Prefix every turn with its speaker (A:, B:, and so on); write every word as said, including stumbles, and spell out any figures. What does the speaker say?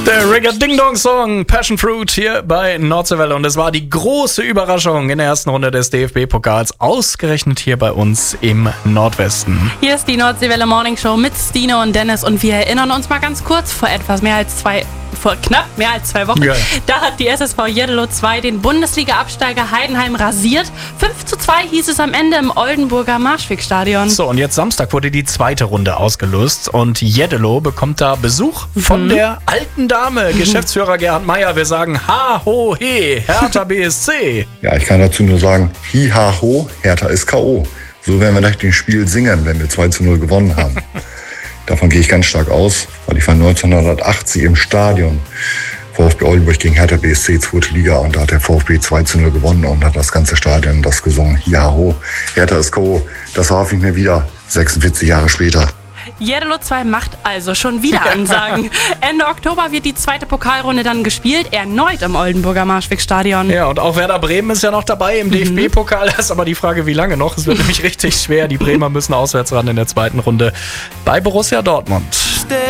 A: Der Ring-a-Ding-Dong-Song Passion Fruit hier bei Nordseewelle. Und es war die große Überraschung in der ersten Runde des D F B-Pokals, ausgerechnet hier bei uns im Nordwesten.
B: Hier ist die Nordseewelle Morning Show mit Stine und Dennis und wir erinnern uns mal ganz kurz, vor etwas mehr als zwei, vor knapp mehr als zwei Wochen,
A: Geil.
B: Da hat die S S V Jeddelo zwei den Bundesliga-Absteiger Heidenheim rasiert. fünf zu zwei hieß es am Ende im Oldenburger Marschwegstadion.
A: So, und jetzt Samstag wurde die zweite Runde ausgelöst und Jeddelo bekommt da Besuch von
B: Mhm.
A: der alten Dame, Geschäftsführer Gerhard Meyer. Wir sagen ha, ho, he, Hertha B S C.
C: Ja, ich kann dazu nur sagen, hi, ha, ho, Hertha ist K O So werden wir nach dem Spiel singen, wenn wir zwei zu null gewonnen haben. Davon gehe ich ganz stark aus, weil ich war neunzehnhundertachtzig im Stadion. VfB Oldenburg gegen Hertha B S C, zweite Liga, und da hat der VfB zwei zu null gewonnen und hat das ganze Stadion das gesungen. Ja, ho, Hertha ist K O Das hoffe ich mir wieder, sechsundvierzig Jahre später.
B: Jeddelo zwei macht also schon wieder Ansagen. Ende Oktober wird die zweite Pokalrunde dann gespielt, erneut im Oldenburger Marschwegstadion.
A: Ja, und auch Werder Bremen ist ja noch dabei im D F B-Pokal. Das ist aber die Frage, wie lange noch. Es wird nämlich richtig schwer. Die Bremer müssen auswärts ran in der zweiten Runde bei Borussia Dortmund.